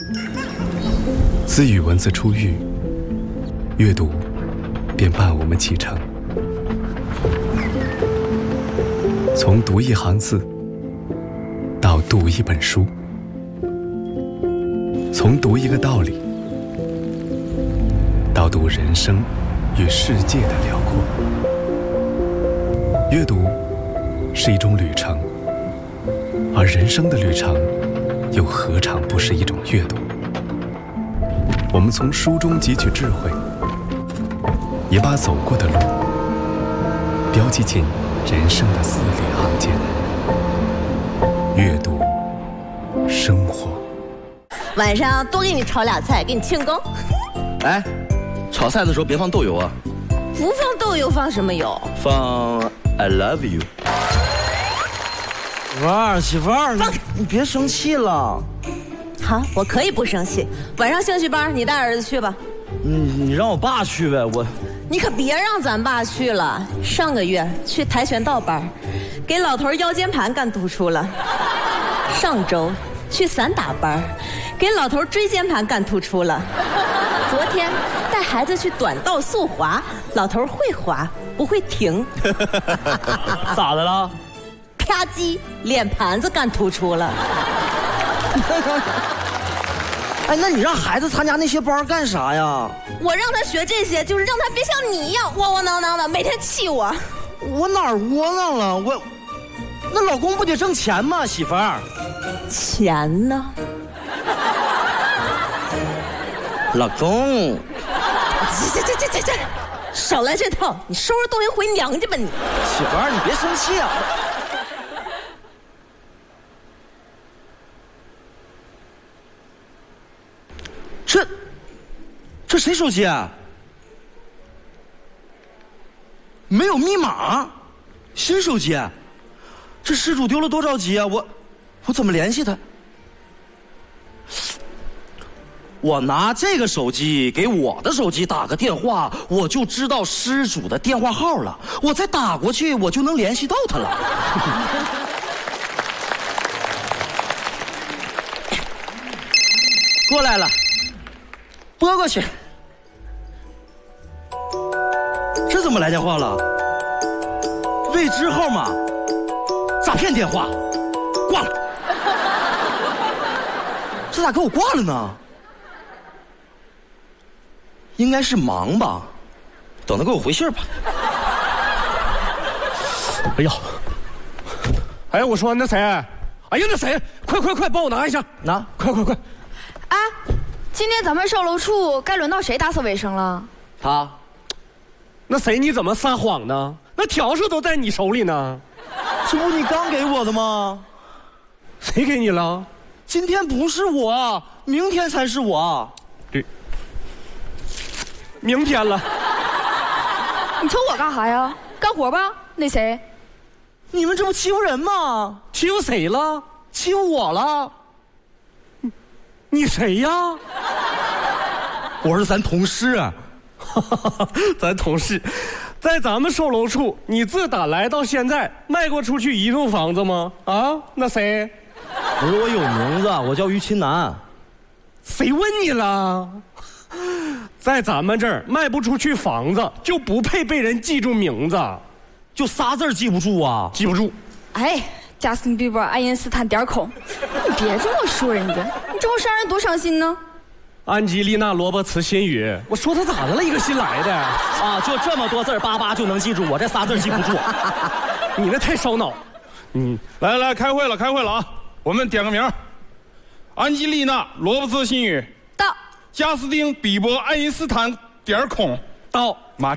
自语文字出狱，阅读便伴我们启程。从读一行字到读一本书，从读一个道理到读人生与世界的辽阔。阅读是一种旅程，而人生的旅程又何尝不是一种阅读？我们从书中汲取智慧，也把走过的路标记进人生的字里行间。阅读生活。 晚上多给你炒俩菜，给你庆功。 哎，炒菜的时候别放豆油啊。 不放豆油，放什么油？ 放 I love you。媳妇儿，你别生气了。 好，我可以不生气。晚上兴趣班你带儿子去吧。 你让我爸去呗， 你可别让咱爸去了。上个月去跆拳道班，给老头腰间盘干突出了。上周去散打班，给老头椎间盘干突出了。昨天带孩子去短道速滑，老头会滑不会停。 咋的了？ 啪叽，脸盘子干突出了。 哎，那你让孩子参加那些班干啥呀？ 我让他学这些，就是让他别像你一样窝窝囊囊的，每天气我。 我哪儿窝囊了？那老公不得挣钱吗？媳妇儿， 钱呢？ 老公， 这，少来这套！你收拾东西回娘家吧你。 媳妇儿，你别生气啊。这谁手机啊？没有密码，新手机。这失主丢了多着急啊！我怎么联系他？我拿这个手机给我的手机打个电话，我就知道失主的电话号了。我再打过去，我就能联系到他了。过来了。拨过去，这怎么来电话了？未知号码，诈骗电话，挂了。这咋给我挂了呢？应该是忙吧，等他给我回信吧。 哎呀，哎，我说那谁，哎呀那谁，快帮我拿一下， 拿， 快！ 啊，今天咱们售楼处该轮到谁打扫卫生了？ 他， 那谁你怎么撒谎呢？那笤帚都在你手里呢。 这不你刚给我的吗？ 谁给你了？ 今天不是我，明天才是我。 对，明天了。 你瞅我干啥呀？干活吧。那谁？ 你们这不欺负人吗？ 欺负谁了？ 欺负我了。 你谁呀？ 我是咱同事。 咱同事，在咱们售楼处，你自打来到现在，卖过出去一栋房子吗？啊？那谁？ 不是，我有名字，我叫于秦南。 谁问你了？在咱们这儿卖不出去房子，就不配被人记住名字， 就仨字记不住啊？ 记不住。 哎，贾斯汀比伯、爱因斯坦点空，你别这么说人家，你这么伤人多伤心呢。 安吉丽娜·罗伯茨新语，我说他咋的了？一个新来的啊，就这么多字巴巴就能记住，我这仨字记不住。 你那太烧脑。 来，开会了啊！我们点个名：安吉丽娜·罗伯茨新语到， 贾斯汀·比伯、爱因斯坦点空到。